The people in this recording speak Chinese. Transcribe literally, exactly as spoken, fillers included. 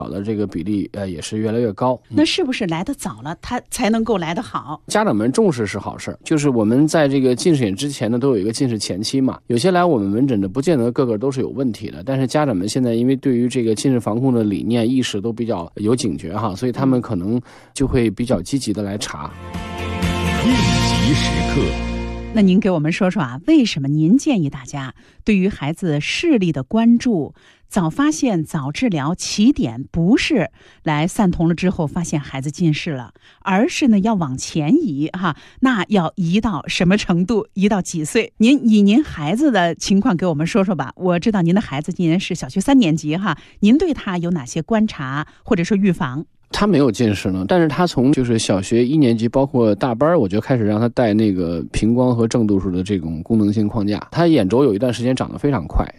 的这个比例呃也是越来越高。 那是不是来得早了，它才能够来得好？ 家长们重视是好事，就是我们在这个近视眼之前呢，都有一个近视前期嘛。有些来我们门诊的，不见得个个都是有问题的，但是家长们现在因为对于这个近视防控的理念意识都比较有警觉哈，所以他们可能就会比较积极的来查。 应急时刻。 那您给我们说说啊，为什么您建议大家对于孩子视力的关注，早发现早治疗起点不是来散瞳了之后发现孩子近视了，而是呢要往前移哈？那要移到什么程度？移到几岁？您以您孩子的情况给我们说说吧。我知道您的孩子今年是小学三年级哈，您对他有哪些观察或者说预防？ 他没有近视呢，但是他从就是小学一年级包括大班，我就开始让他戴那个平光和正度数的这种功能性框架。他眼轴有一段时间长得非常快，